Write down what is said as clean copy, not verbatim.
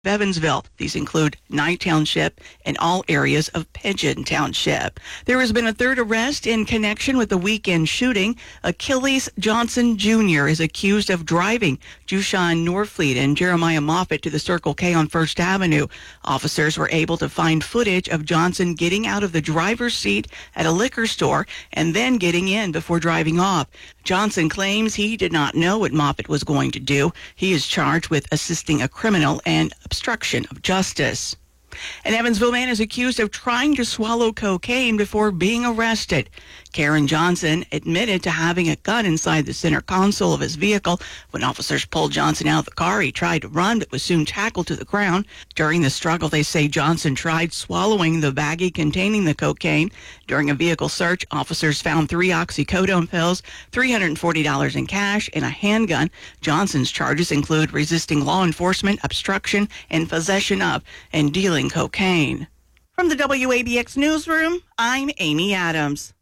Evansville. These include Nye Township and all areas of Pigeon Township. There has been a third arrest in connection with the weekend shooting. Achilles Johnson Jr. is accused of driving Jushan Norfleet and Jeremiah Moffitt to the Circle K on First Avenue. Officers were able to find footage of Johnson getting out of the driver's seat at a liquor store and then getting in before driving off. Johnson claims he did not know what Moffitt was going to do. He is charged with assisting a criminal and obstruction of justice. An Evansville man is accused of trying to swallow cocaine before being arrested. Karen Johnson admitted to having a gun inside the center console of his vehicle. When officers pulled Johnson out of the car, he tried to run but was soon tackled to the ground. During the struggle, they say Johnson tried swallowing the baggie containing the cocaine. During a vehicle search, officers found 3 oxycodone pills, $340 in cash, and a handgun. Johnson's charges include resisting law enforcement, obstruction, and possession of and dealing cocaine. From the WABX Newsroom, I'm Amy Adams.